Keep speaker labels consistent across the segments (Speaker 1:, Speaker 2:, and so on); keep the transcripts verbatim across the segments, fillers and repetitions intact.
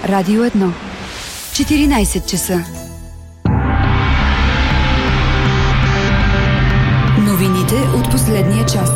Speaker 1: Радио едно. четиринайсет часа. Новините от последния час.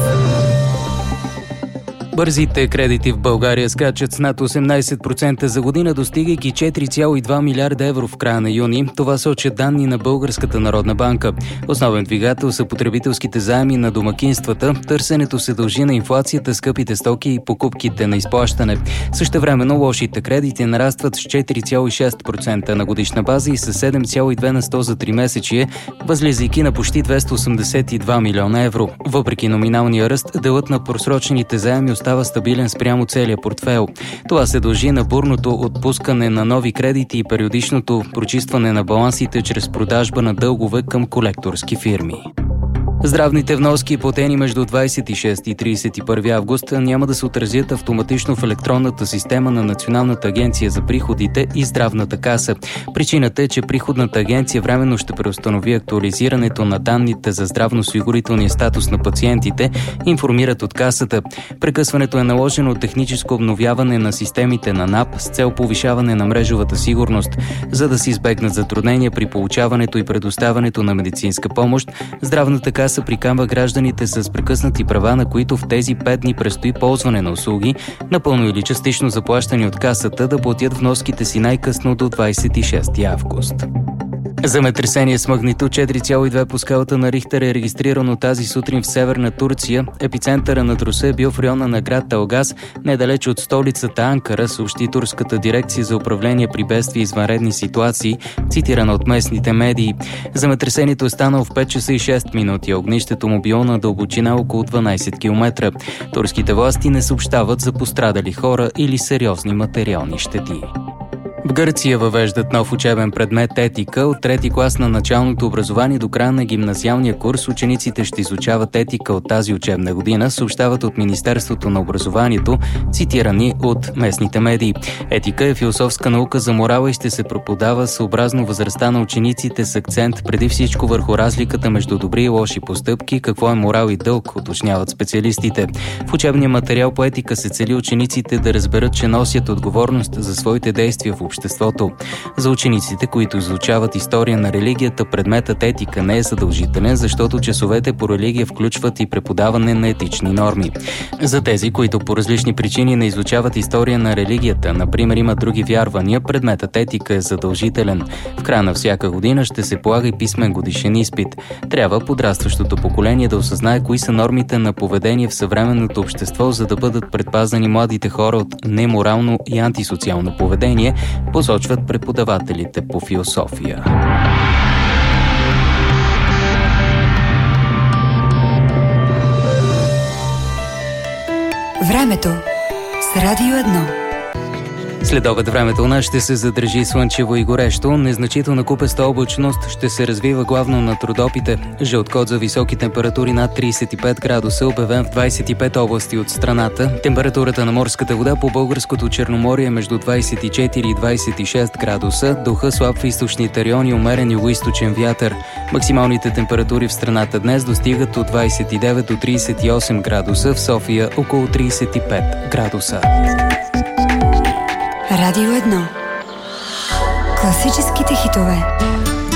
Speaker 2: Бързите кредити в България скачат с над осемнайсет процента за година, достигайки четири цяло и две милиарда евро в края на юни. Това сочат данни на Българската народна банка. Основен двигател са потребителските заеми на домакинствата. Търсенето се дължи на инфлацията, скъпите стоки и покупките на изплащане. Същевременно лошите кредити нарастват с четири цяло и шест процента на годишна база и с седем цяло и две на сто за тримесечие, възлизайки на почти двеста осемдесет и два милиона евро. Въпреки номиналния ръст, делът на просрочените заеми остава стабилен спрямо целия портфейл. Това се дължи на бурното отпускане на нови кредити и периодичното прочистване на балансите чрез продажба на дългове към колекторски фирми. Здравните вноски, платени между двайсет и шести и трийсет и първи август, няма да се отразят автоматично в електронната система на Националната агенция за приходите и Здравната каса. Причината е, че Приходната агенция временно ще преустанови актуализирането на данните за здравноосигурителния статус на пациентите, информират от касата. Прекъсването е наложено от техническо обновяване на системите на НАП с цел повишаване на мрежовата сигурност. За да се избегнат затруднения при получаването и предоставянето на медицинска помощ, Здравната каса се приканва гражданите с прекъснати права, на които в тези пет дни предстои ползване на услуги, напълно или частично заплащани от касата, да платят вноските си най-късно до двайсет и шести август. Земетресение с магнитуд четири цяло и две по скалата на Рихтер е регистрирано тази сутрин в северна Турция. Епицентъра на труса е бил в района на град Талгас, недалеч от столицата Анкара, съобщи Турската дирекция за управление при бедствия и извънредни ситуации, цитирана от местните медии. Земетресението е станало в пет часа и шест минути, а огнището му било на дълбочина около дванайсет километра. Турските власти не съобщават за пострадали хора или сериозни материални щети. В Гърция въвеждат нов учебен предмет етика. От трети клас на началното образование до края на гимназиалния курс учениците ще изучават етика от тази учебна година, съобщават от Министерството на образованието, цитирани от местните медии. Етика е философска наука за морала и ще се преподава съобразно възрастта на учениците с акцент преди всичко върху разликата между добри и лоши постъпки, какво е морал и дълг, уточняват специалистите. В учебния материал по етика се цели учениците да разберат, че носят отговорност за своите действия в обществото. За учениците, които изучават история на религията, предметът етика не е задължителен, защото часовете по религия включват и преподаване на етични норми. За тези, които по различни причини не изучават история на религията, например имат други вярвания, предметът етика е задължителен. В края на всяка година ще се полага и писмен годишен изпит. Трябва подрастващото поколение да осъзнае кои са нормите на поведение в съвременното общество, за да бъдат предпазени младите хора от неморално и антисоциално поведение, посочват преподавателите по философия.
Speaker 1: Времето с Радио едно.
Speaker 2: След обед времето у нас ще се задържи слънчево и горещо. Незначителна купеста облачност ще се развива главно на Родопите. Жълт код за високи температури над трийсет и пет градуса, обявен в двайсет и пет области от страната. Температурата на морската вода по българското Черноморие е между двайсет и четири и двайсет и шест градуса. Духа слаб в източните райони, умерен югоизточен вятър. Максималните температури в страната днес достигат от двайсет и девет до трийсет и осем градуса, в София около трийсет и пет градуса.
Speaker 1: Радио едно. Класическите хитове.